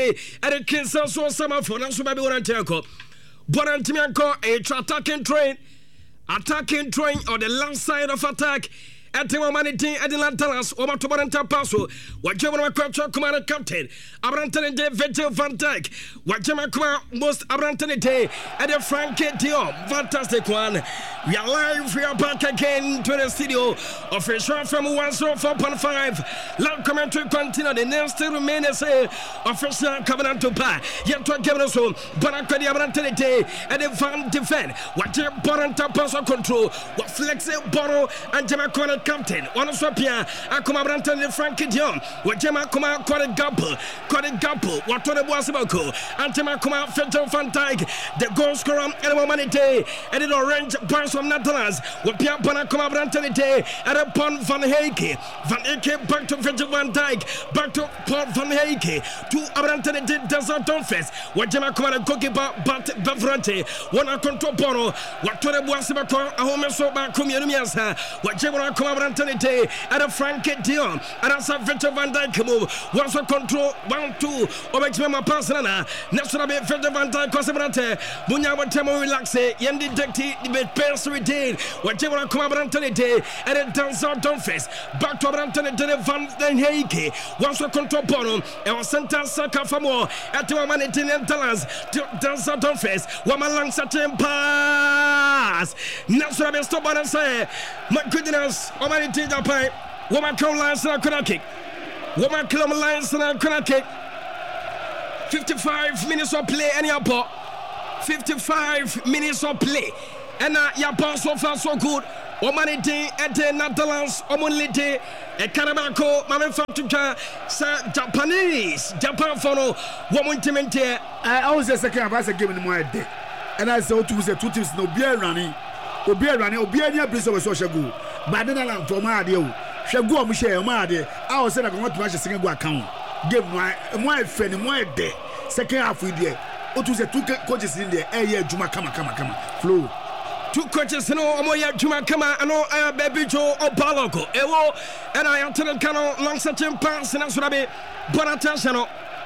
the Kinsa so summer for us to be one tackle. Bonantimianco, a attacking train on the left side of attack. At the moment, Adelan Talas, over to Baranta Paso, what German Culture Commander Captain, Abrantan de Vettel Van Dyke, what German most Abrantan Day, and the Frankie Dion, fantastic one. We are live, we are back again to the studio of a show from 104.5. Loud commentary continue, the next remain as a official covenant to buy. Yet to give us home, Baraka Abrantan Day, and the Van Defend, what Baranta Paso control, what flexible borrow, and German Captain, one of Swapia, Akuma Branton and Frankie Dion, what Jema Kuma called a gapple, what to the Wasabako, and Temakuma Fettel Van Dyke, the goal scorer, and Humanity, and the orange bars from Natalas, what Pia Panakuma Branton Day, and upon Van Heike back to Fettel Van Dyke, back to Paul Van Heike, to Abranton did Desert Donfest, what Jema Kuma Goalkeeper, but Bavrante, one a control Bono, what to the Wasabako, a home so back Kumiasa, what Jema Kuma Brantonite, and a Frankie Dion, and as a Fettel Van Dyke move, once a control 1-2, Obexma Pasana, National Fettel Van Dyke, Cosabrante, Bunyawa Temo Relaxe, Yendi Dekti, the Pairs retain, whatever Kuma Brantonite, and a Dancer Donfest, back to Brantonite Van Den Heike, once a control Bono, and was Santa Saka Famo, at the moment in Talans, Dancer Donfest, Wamalang Satin Pass, National Stop and say, my goodness. Woman in Japan, woman come lines and a kick. Woman come lines and a kick. 55 minutes of play, and your 55 minutes of play. And your boss so far so good. Woman in the Netherlands, Omunlite, a Carabako, Mamma Fatuka, Japan follow, woman Timente. I was a second of us given my day. And I saw two teams no beer running. Obia place of social good. But then I'm for my deal. Shall go and share my idea. I was saying I want to watch a single account. Give my friend and my day. Second half with you. What was the two coaches in there? Juma, come. Flow. Two coaches, no, Omoya, Juma, come and no, Baby Joe or Baloko. Ewo, and I am telling Cano, long such a pass, and that's what I mean. Bonatensano.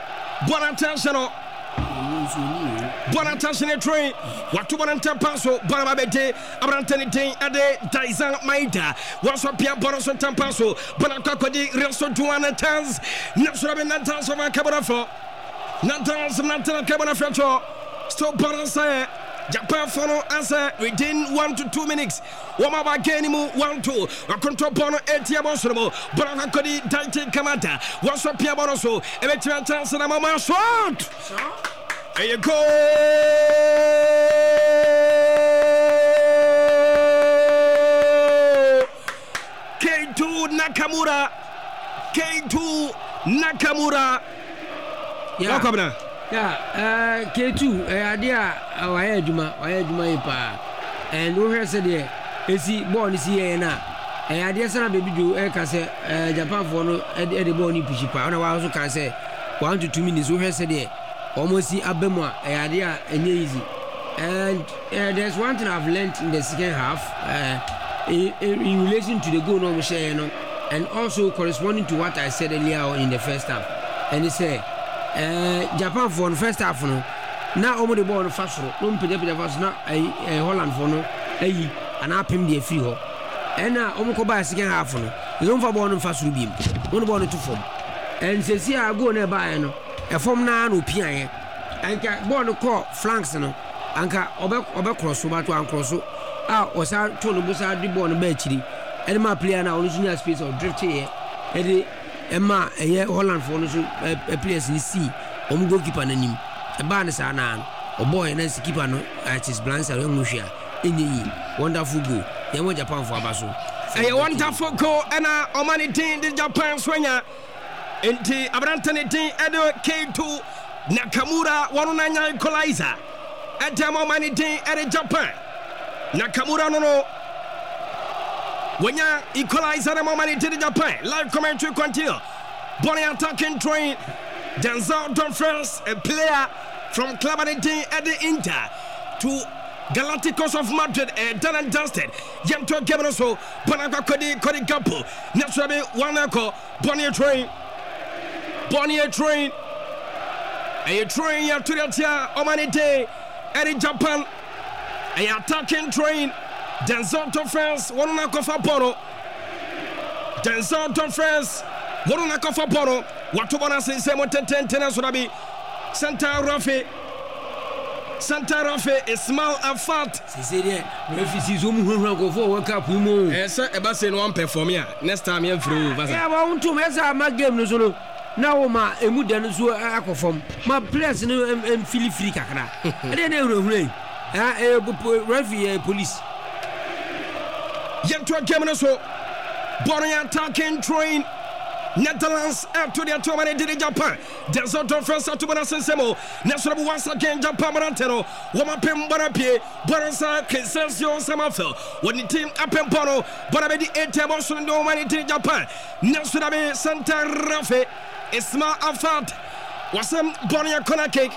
Bonatensano train. What to Bonanta Paso, Bonabete, Abrantanite, Ade, Daisan Maida, was up Pia Boros and Tampaso, Bonacacodi, Resto Juana Tans, National Natans of a Cabanafo, Natans of Natal Cabanafo, Stop Bonasa. Japan follow answer within 1 to 2 minutes. Wama Genimu 1-2. A control pono Etia Bosrobo. Bonacodi, Dante Kamata. What's up Pia Boroso? Electric chance and a mama shot. There you go. K2 Nakamura. Yeah. Welcome now. Yeah, K2, idea, why Juma Ipa, and who has said, is he born is here now? And idea, son, baby, do can say Japan for no Eddie Bonnie Pishipa, and I also can say 1 to 2 minutes. Who has said, almost see Abema, idea, and easy. And there's one thing I've learned in the second half in relation to the goal no share, and also corresponding to what I said earlier in the first half. And he said, Japan for the first half no na omo de ball no fast no mpede fast na Holland for no and apem de free ho and na omo ko ba second half no they don't for ball no fast bim no ball no to form and say see a go na ba no e form na no pian anka ball no call flanks no anka obe cross ba to an cross osa to no busa di ball no ba chiri and ma player na on junior space or drift here e Emma, Holland for no players in sea, goalkeeper nanim, a banner na, or boy and keeper no at his blanks and Musha in the wonderful goal. They want Japan for Abaso. A wonderful goal and a Omanity in Japan swinger into Abrantanity Edo K2 Nakamura 199 equalizer at the Omanity at Japan. Nakamura no. When you equalize at the moment into Japan, live commentary continue. Bonnie attacking train. Denzel Dumfries, a player from Club at the Inter to Galacticos of Madrid, done and dusted. Yamto Gabriel, Bonaka Cody Gapo, naturally one echo, Bonnie train. ɛyɛ train yɛ turiatia ɔmanite ɛde Japan ɛyɛ attacking train Denzel Tofres wɔn na kɔfa bɔno Denzel Tofres wɔn na kɔfa bɔno wato bɔna sensɛn mo tɛntɛntɛn so dabi Santa Rafi Ismail Afat sisi deɛ refisi so mu hurahura kɔfo World Cup mu sɛ ɛba se no one perform ya next time yɛn firi o basa ya ba won tum ɛsɛ ama game no so no na wo ma emu da no so akɔfam ma players no fili kakra ɛde na hurahura referee police yɛn to game no so Borneo attacking train Netherlands to the Atomani did Japan. There's not first to Bonasemo. National once again Japan Maranteno. Woma Pim Bonapi, Bonasa, Kensensio Samafel. When the team up in Bono, Bonabedi 8 tables no money to Japan. National Santa Rafi, Ismail Afat. Was some Borneo Kona cake.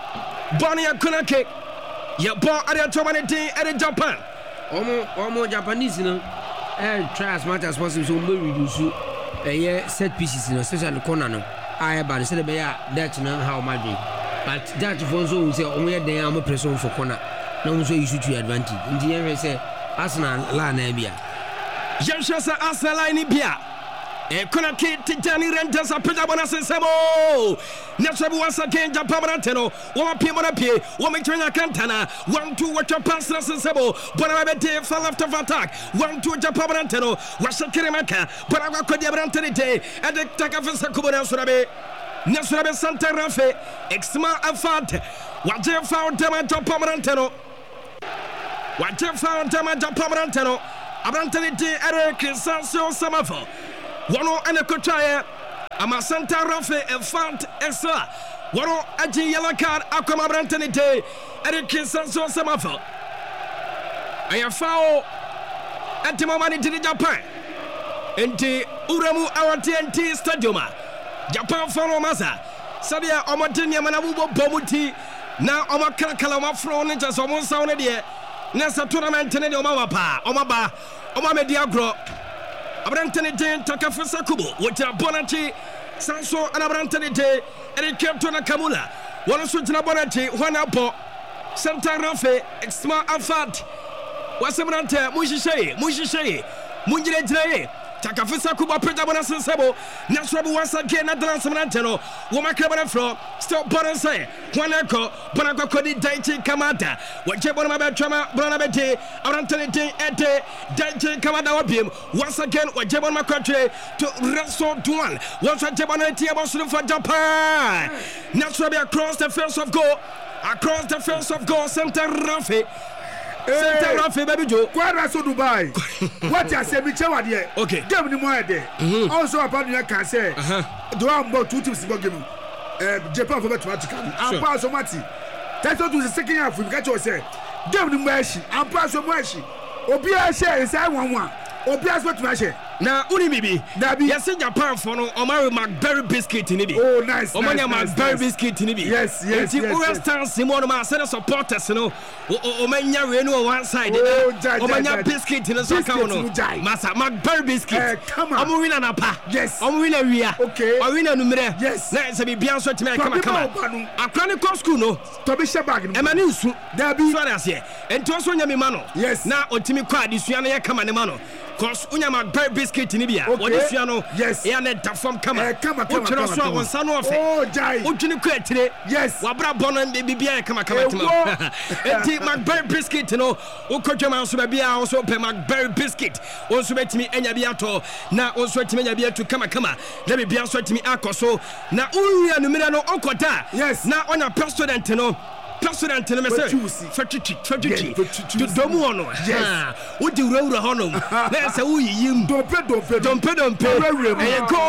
Ya bought at the Atomani at Japan. Almost Japanese, you know. Try as much as possible to reduce you. Set pieces, especially corner. I about to say that how much, but that also will say only they are more pressure for corner. No, so you should to advantage. In the end, say Arsenal line Abia. Jamshasa Arsenal line Bia. Kona Kate Tijani Renters a Pajabana Semo. Natural once again Japamaranteno. One Pimona, one Matrina Cantana, 1-2 watch your passes and Sebo. Bonabete fell after attack. 1-2 Japamaranteno. Washa Kirimaka. Bonaga Kodiabrantene. And the Takafasa Kubana Surabe. Nasurabe Santa Rafe. Exma Afat. Wajer found Tama Japamaranteno. Wajer found Tama Japamaranteno. Abrantanite Eric Sansio Samafo. Wano and a Kotaya, Ama Santa Rafe, a fant, Esa. Wano Aji yellow card, Akoma Brantanite, Eric Sanso Samafo. I have found at the moment into the Japan. Into Uramu our TNT Stadium. Japan follow Masa. Sadia Omatinia Manabubo Bomuti. Now Omakala Kalamafro, and just almost sounded here. Nasa tournament in the Omaba, Omamediagro. Abrantanite Takafasa Kubo, which are Bonati, Sanso and Abrantanite, and it kept on a Kamula. One switch in a Bonati, one up, Santa Rafe, Exma Afat, Wasabrante, Mushishay, Munjire, Takafasa Kuba Pejabana Sabo, Natural once again at the Lansamanteno, Womakabana Fro, Stop Bonase, Juanaco, Bonaco Codi Daichi Kamata, Wajabona Trama, Bonabete, Arantanite, Ete, Daichi Kamada Opium, once again, Wajabon Macotre to Rasso Duan, once Wajabonati about for Japan, naturally across the face of goal, Santa Rafi. Santa Rafi, baby Joe. Quadra so Dubai. What you say, Michel? Okay. Give me more there. Also, about you can say, do I about 2 teams for game? Japan for mathematical. I'm pass on Mati. That's what was the second half. We got to say, give me Mashi. I'm pass on Mashi. Obia share is I 1-1. Obia's what Mashi. Now, Uni Bibi, yes, in Japan for no Omari McBerry biscuit in Ibi. Oh, nice. Omani McBerry biscuit in Ibi. Yes. Stand Simon Marcelo supporters, you know. Omania Reno one side. Omania biscuit in the soccer. Massa McBerry biscuit. Come on. I'm winning Napa. Yes. I'm winning Ria. Okay. I'm winning Numere. Yes. Let's be beyond so to me. Come on. I'm trying to school, no. To be Shabag. Emmanuel, there be. And to us on Yamimano. Yes. Now, Otimi Quad is Yana Kamanimano. Cause Unya McBerry biscuit in Ibia. Okay. Yes. Yana from Kama. Come on. Son of oh, Jai. Ujuni today. Yes. Wabra Bonan baby Bia Kama. And take McBerry biscuit, you know. Ukojaman Subabia also pay McBerry biscuit. Also met me and Yabiato. Now also to me to Kama. Let me be answer to me Akoso. Now Uya Numino Okota. Yes. Now on a president, you know. President in the message for to Domuano. Yes. What do you roll honum? That's a we don't pay. And go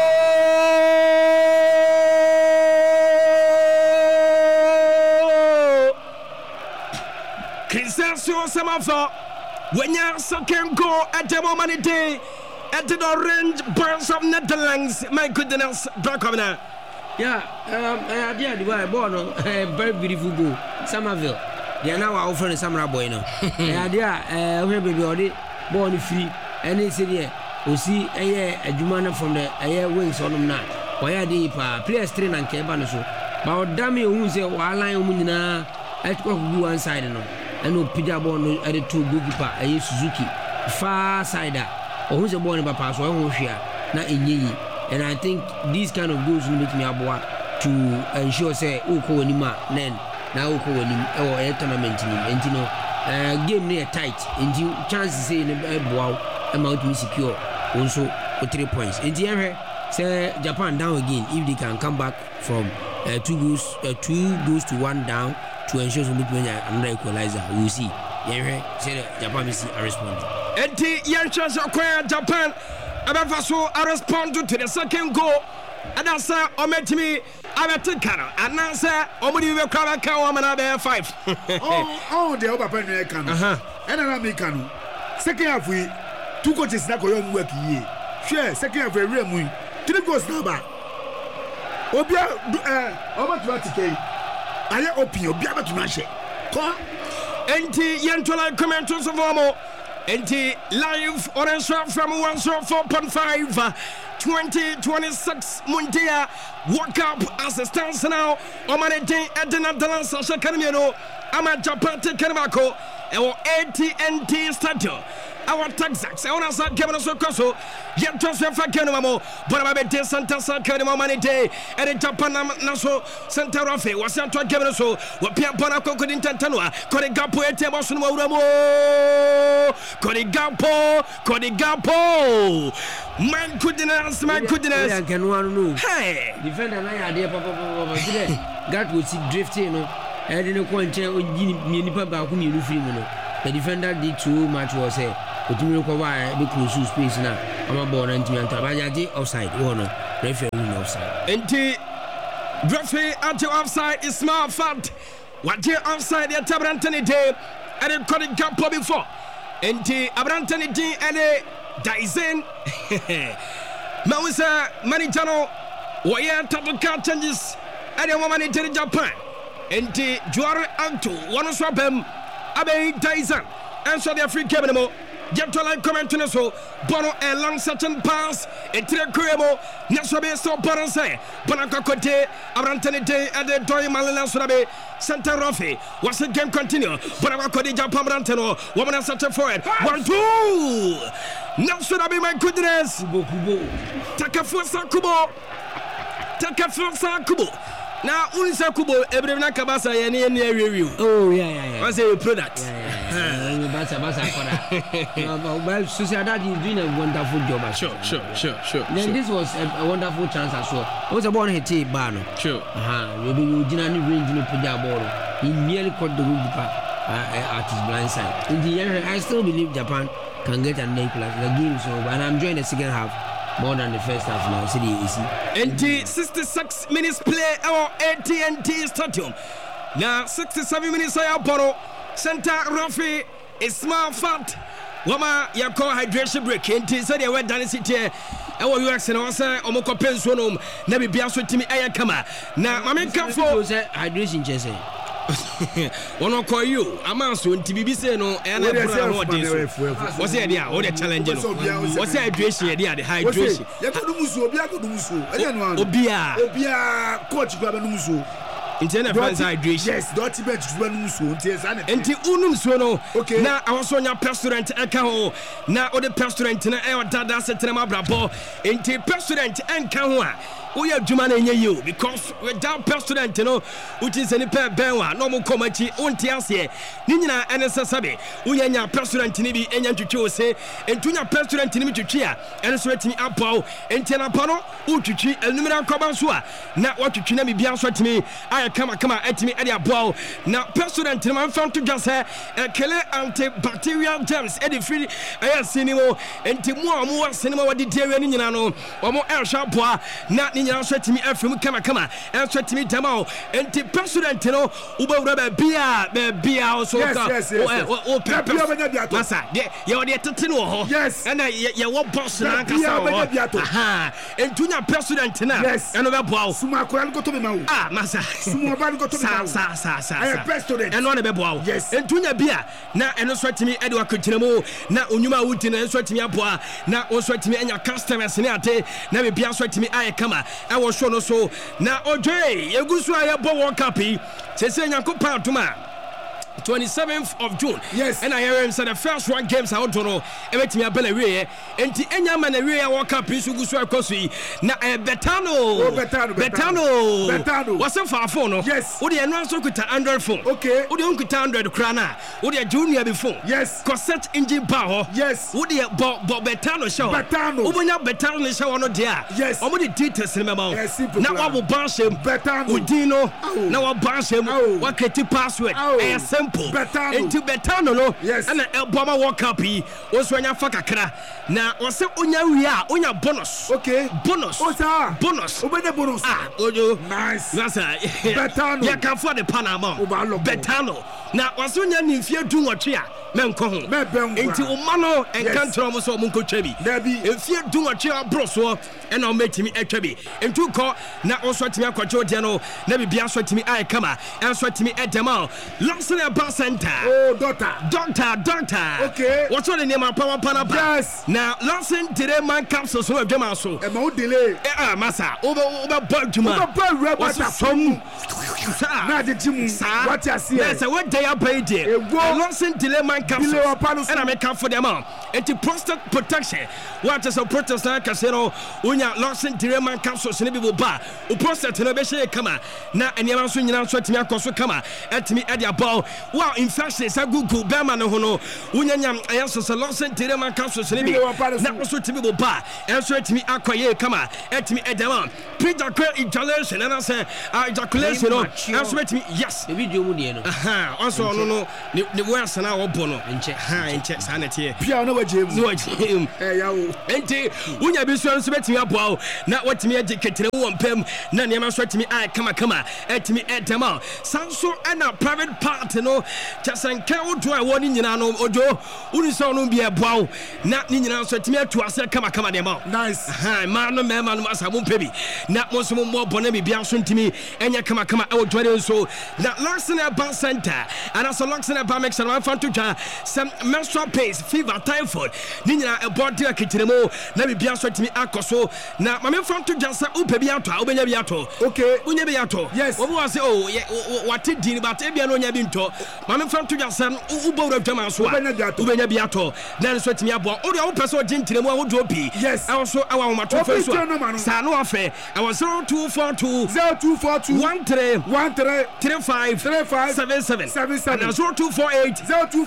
Cristiano Samafa. When you're second go at the moment day at the orange burns of Netherlands. My goodness, Blackhammer. Yeah, idea the boy born very beautiful goal. Somerville. They are now our friend Samra boy now. Idea where baby already born free. And they said yeah, we see a Jumana from the air wings on them now. Why are they players train and Kebano so but damn you say wala yo nyina go one side no and opija ball no at the two goalkeeper Suzuki far side or say ball no pass so ho hwea na enyi and I think these kind of goals will make me aboa to ensure say uko onima then na uko onim e tournament ni entino game near tight enti chances say ne boa amount to secure also 3 points enti say Japan down again if they can come back from 2 goals to 1 down to ensure some another equalizer we'll see say Japan is a respond enti yen chance acquire Japan abafa so a respond to the second goal and I say ometimi abetikana and I say omudi be kwa ka o mana be 5 oh the over pen e kan and na me kan second half we 2 coaches na ko yom work yi share second half we mu 3 goals na ba obia automatically aye opinion obia betuma hye ko enti yentola comments of omo enti live orange from 104.5 2026 Mundia World Cup as it stands now. Omanete Edna Dalasa Shakanino Ama Japan Kenmako our AT&T Stadium. Our Texas, I want to say, Kevin Sokoso, yet transfer for Kenamo, but I'm a bit Santa Sakanimo Manite, and in Japan Naso Santa Rafe was sent to Kevin So, what Piampana couldn't Tantanua, Kodigapo, Etamosun Moramo, Kodigapo, man goodness, can one know. Hey, defender, I idea, Papa, God would see drifting, I didn't quite many Papa whom you free. The defender did too much was say. But you require a big close space now. I'm a born and Tabayaji offside. One referee offside. Enti referee anti offside is small fact. What you offside the Tabrantani Day and it couldn't come before. Enti Abrantani Day and a Dyson Mausa Manitano. Why top car changes and a woman in Japan. Enti Juare Anto one swap him. Abe Dyson and so the African Cabinamo. Get to like comment to so Bono a long certain pass a Trekuemo Nasobe so Boronse Bonacote Abrantani Day and the Doy Malina Surabe Santa Rofi was the game continue Bonacodi Japan Brantano woman as such a forward 1-2 Nasurabe my goodness Takafusa Kubo now Unisa Kubo Ebrina Kabasa any review. Oh yeah. What's a product? Well, Sociedad is doing a wonderful job. Sure. Then this was a wonderful chance as well. It was a born hit Bano. Sure. Maybe you didn't range in the Pujaboro. He nearly caught the goalkeeper at his blind side. In the end, I still believe Japan can get an equalizer. The game is over, and I'm enjoying the second half more than the first half now. See the easy. And 66 minutes play our AT&T Stadium. Now 67 minutes I Bono Santa Rafi is small fat. Wama ya call hydration break. And said they went down the city. Our UX and also Omoko Pensonum. Never be answered to me. I come. Now, Mamma come for hydration, Jesse. One will call you. I'm also in TBC. No, and what's the idea? What the challenge? What's the hydration? The hydration. Obia, coach Gabanomuso. Intended hydration. Yes, Dotty Bench and Unum Sono. Okay, now I was on your restaurant. Ekaho. Now, all the restaurant in our dada set them up. Into restaurant and Kawa. We have Jumane you because without restaurant, which is any pair Benwa, no more comedy, Untiasie, Nina and Sasabe. We are your restaurant in Nibi and Yantu say, and to your restaurant in Michuchia, and sweating up and Tenapano, Uchuchi, and Numera Cobansua. Not what you can be answered to me. I come at me at your ball. Now, restaurant in my found to just say, a killer antibacterial germs, Eddie Free, I have cinema, and Timor cinema, what did you know, or more air sharp, not in your sweat to me, from Kama, and sweat to me, Tamao, and the president, Uber rubber beer, also. Yes. You're the Tino. Yes, and you won't boss and to your president, yes, and over Bow, Sumakuan go to me, Massa, Sumaban go to Sa, president, and one of Bow, yes, and to your beer, now and sweat to me, Edward Kutinamo, now Unuma Wooten and sweat to me, now also to me and your customers, now be sweat to me, I come. ɛwɔ show no so na odwe yegu so a yɛbɔ World Cup yi sese Nyankopɔn atoma 27th of June. Yes. And I hear him say the first one games I want to know. Everything I believe here. And the enya man we World Cup in Sugusu Kosi. Na Betano. Oh, Betano. What's up for phone? Yes. Odi announce ko ta Android phone. Okay. Odi on kita Android krana. Odi junior before. Yes. Cassette engine power. Yes. Odi bo Betano show. Betano. Obonya Betano show no dia. Yes. Omo the details in my Yes, simple. na wa bo banshem. Betano. Udino. Na wa banshem. Wa kreti password. Simple. Into Betano no. Yes. And Obama World Cup yi. Oso anya fa kakra. Na ose onya wi onya bonus. Okay. Bonus. Osa. Bonus. Obede bonus. Ojo. Nice. That's Betano. Ya can for the Panama. Betano. Na waso nya ni fie du nwotwe a menko ho. Enti umano enkantro mo so mo nkotwa bi. Dabi. Efie du nwotwe abroso e na o metimi etwa bi. Entu ko na oso timi akwacho de no na bibia so timi ai kama. Enso timi edema. Longson Bar Center. Oh, doctor. Okay. What's on the name of Power Panapa? Yes. Now, Longson today man capsule so of Jama so. E mo delay. Massa. Over Juma. What's some? Na de timu. What you see? That's a what day I paid it. Longson delay man capsule. And I make up for the amount. And to prostate protection. What is a protest like casino? Unya Longson delay man capsule. Sinibi bar. U prostate no be share kama. Na and you answer you answer to me akoso kama. At me at your ball. Wow, infection is a good Berman hono. Unyam, I answer so Longson delay man capsule. Sinibi. Na also to me bar. Answer to me akwaye kama. At me at the amount. Pre-ejaculation ejaculation. And I say ejaculation. Answer to me yes. The video mudi no. Also no the worst na obono enche sanity pia no wajem yawo enti unya bi so nso betimi aboa na watimi agiketere wo mpam na niam so atimi ai kama atimi edema sanso na private part no chasanka wodo a woni nyina no ojo uni so no bi aboa na ni nyina so atimi atu ase kama de ma nice ma no asamu mpabi na mo so mo bone bibia so ntimi enya kama awodware so na Longson Bar Center and also Longson Bar mix and one fan to some menstrual pains fever typhoid ni nyina body akitiremo na bibia so timi akoso na mame fan to just upe bi ato obenya bi ato okay unya bi ato yes obo was what did but e bia no nya bi nto mame fan to just ubowra dwama so ubenya bi ato na so timi abo o de wo person gintiremo wo do bi yes also awa mato fa so sa no afa I was 0242 13 35 77 and 0248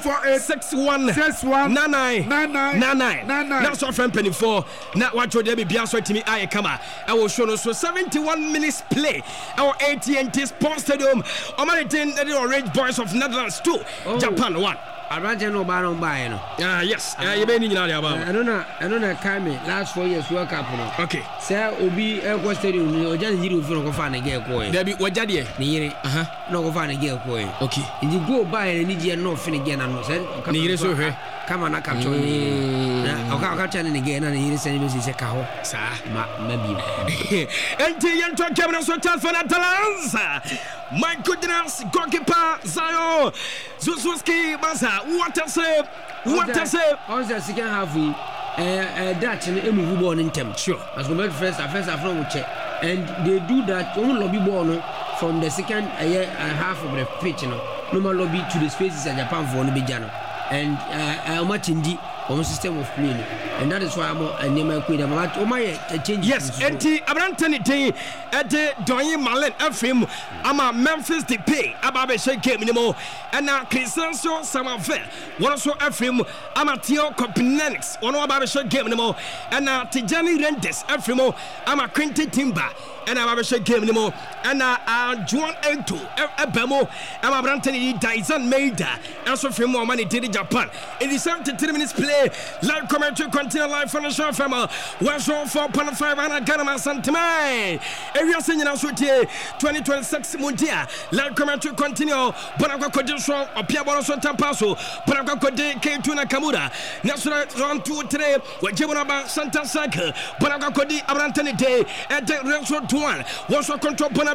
61 99 that's our friend Penny 4 na wacho de bia so timi aye kama I will show no so 71 minutes play our AT&T Sports Stadium Omanitin the Orange Boys of Netherlands 2 Japan 1 Arrange no bar on buy no. Yes. You be nyina dia ba. I don't know carry me last 4 years World Cup no. Okay. Say obi e stadium ni oja ni yiri ofin ko fa na ge ko e. There be waja de ni yiri. No ko fa na ge ko e. Okay. Ndi go buy ni je no fin ge na no say. Ni yiri so hwe. Kama na capture ni. Na oka chane ni ge na ni yiri say ni se ka ho. Sa ma bi. Enti yen to camera so tell for Netherlands. My goodness, goalkeeper Zion Zuzuski Masa. What a save! On the second half, Dutch and Emu ball in term. Sure. As compared to first from check. And they do that only lobby ball from the second half of the pitch. No more lobby to the spaces at Japan for the Bijano. And much indeed on system of play. And that is why I'm near my queen. I'm change. Yes, and Abrantani Day at the Doyen Malen FM. I'm a Memphis Depay. Ababe Shake game anymore. And now Crisanso Samafe. One also FM. I'm a Tio Copinenix. One Ababe Shake game anymore. And now Tijani Rendes FM. I'm a Quinty Timber. And I'm a Shake game anymore. And now Juan Ento. Ebemo. I'm a Brantani Dyson Maida. Also from more money did in Japan. It is 73 minutes play. Live commentary continue live from the show from 104.5 and Ganama Santimai. Area singing us with 2026 Mundia. Live commentary continue. Bonaka Kodisho, or Piabon Tampaso, Bonaka Kode, K2 Nakamura. National round 2 today, where Jabonaba Santa Saka, Bonaka Kodi, Abrantani Day, at the Renshaw 1. Once control Bonapia Bono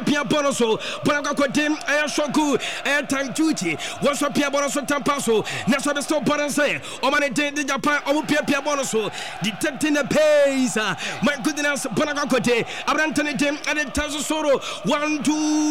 bɔɔl so bɔɔl akɔkɔdim ɛyɛ Shoku ɛyɛ Tanchuchi wɔsɔ pia bɔɔl so tampa so na so bɛsɔ bɔɔl sɛ ɔma ne den de Japan ɔmo pia bɔɔl so detecting the pace my goodness bɔɔl akɔkɔde abrantane dem ɛde taso soro 1-2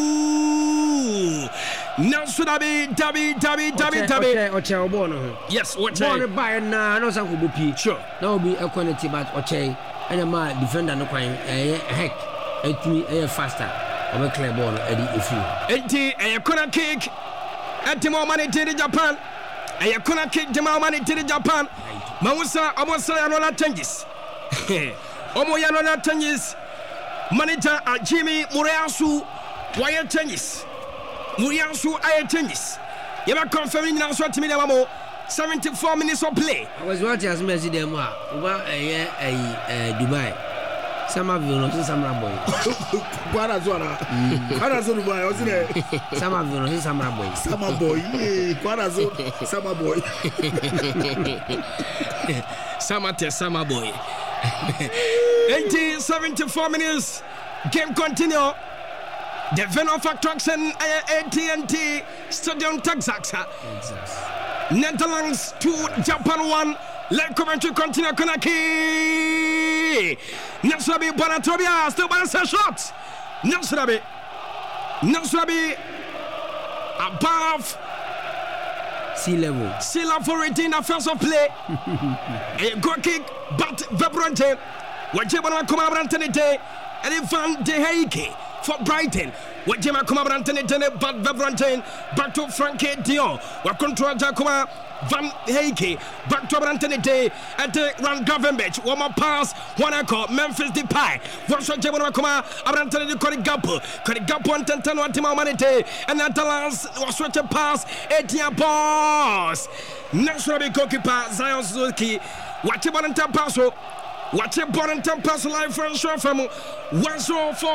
now so Dabi ɔkyɛ bɔɔl no yes what bɔɔl ba na no san ko bopi sure na obi ɛkɔnɛti but ɔkyɛ ɛna ma defender no kwan ɛyɛ heck ɛtumi ɛyɛ faster ɔbɛ clear ball no ɛdi efi enti ɛyɛ corner kick ɛtimo ɔma ne Japan ɛyɛ corner kick dema ɔma ne Japan mawusa ɔmo sa ya no na changes ɔmo ya no na changes manager Jimmy Muriasu wire changes Muriasu aye changes yɛbɛ confirm nyina so atimi de mamo 74 minutes of play. I was watching as Messi them over a Dubai. Somerville no Samra boy. Kwarazona. Kwarazona boy, wasn't it? Somerville no Samra boy. Sama boy. Kwarazona Sama boy. Sama boy. 74 minutes. Game continue. The Venom Attraction AT&T Stadium Texas. Netherlands 2, Japan 1. Let Coventry continue. Konaki. Nasrabi Bonatobia still balance a shot. Nasrabi above sea level for retain the first of play. A goal kick, but Vebrante. Wajibana come Brantani Day and Van de Heike for Brighton. Wajima come Brantani Day, but Vebrante back to Frankie Dion. What control Jakuma Van Heike back to Brantani Day at the Rand Gravenberch. One more pass, one echo, Memphis Depay. What's what Jabana come Brantani Korigapo and Tantano Antima Manite and Atalas was such a pass, 18 balls. Naturally, goalkeeper Zion Suzuki. Wajibana Tampaso. Watch a ball and pass live for a show from 104.